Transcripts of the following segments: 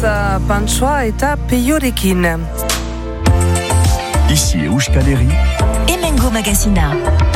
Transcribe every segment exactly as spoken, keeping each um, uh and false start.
Pantsoa eta peiorekin. Ici Euskal Herri. Hemengo magazina.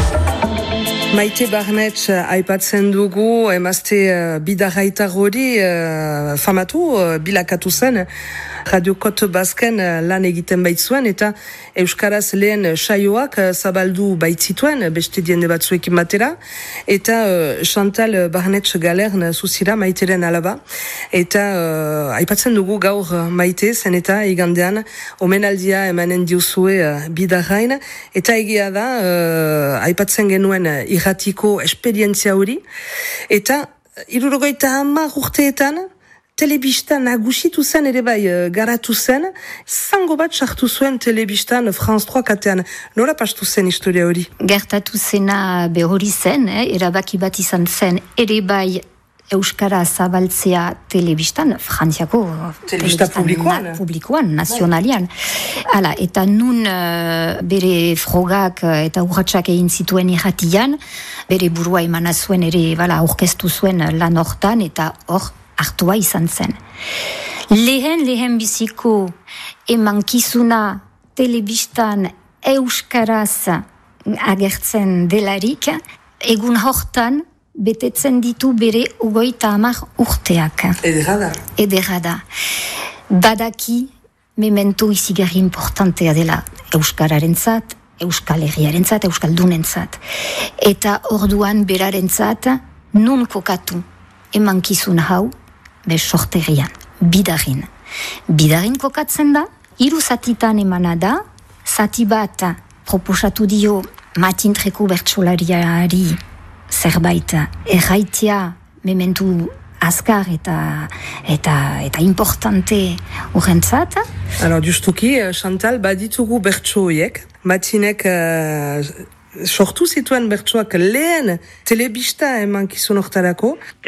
Maite Barnetx aipatzen dugu, emazte uh, bidarraitar hori uh, famatu, uh, bilakatu zen, Radio Kote Basken uh, lan egiten baitzuen, eta Euskaraz lehen saioak uh, zabaldu baitzituen, beste diende batzuekin batera, eta uh, Chantal Barnetx Galern zuzira Maiteren alaba, eta uh, aipatzen dugu gaur Maite zen eta igandean omenaldia emanen diuzue uh, bidarrain, eta egia da, uh, aipatzen genuen uh, irratiko esperientzia hori, eta hirurogeita hamar urteetan telebistan nagusitu zen ere bai garatu zen, zango bat sartu zuen telebistan France trois katean. Nola pastu zen historia hori? Gertatu zena behori zen, eh? Erabaki bat izan zen ere bai Euskara zabaltzea telebistan, Frantziako telebista publikoan, na, publikoan, nazionalian. Hala, eta nun uh, bere frogak eta urratsak egin zituen irratian, bere burua emana zuen ere bala aurkeztu zuen lan hortan, eta hor hartua izan zen. Lehen, lehen biziko emankizuna telebistan Euskaraz agertzen delarik, egun hortan betetzen ditu bere ugoita hamar urteak. Ederra Ederra da. Badaki memento izigarri importantea dela Euskararentzat, Euskal Herriarentzat, Euskaldunentzat. Eta orduan berarentzat nun kokatu emankizun hau be sorterian, bidarin. Bidarin kokatzen da, hiru zatitan emana da, zati bat proposatu dio Matintreko bertsolariari zerbait erraitia mementu azkar eta eta eta importante urrentzat. Alors justuki, Chantal, baditugu bertso hoiek, Matinek uh, sortu zituen bertsoak lehen telebista emankizun hortarako.